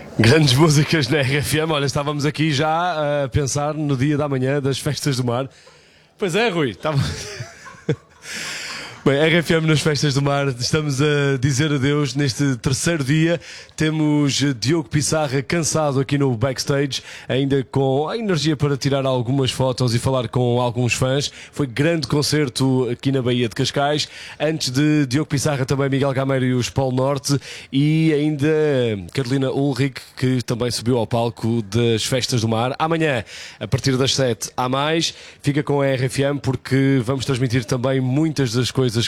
Grandes músicas na RFM. Olha, estávamos aqui já a pensar no dia da manhã das festas do mar. Pois é, Rui. Bem, RFM nas festas do mar, estamos a dizer adeus neste terceiro dia. Temos Diogo Pissarra cansado aqui no backstage, ainda com a energia para tirar algumas fotos e falar com alguns fãs. Foi grande concerto aqui na Baía de Cascais. Antes de Diogo Pissarra, também Miguel Gameiro e os Polo Norte, e ainda Carolina Ulrich, que também subiu ao palco das festas do mar. Amanhã, a partir das 7 há mais. Fica com a RFM porque vamos transmitir também muitas das coisas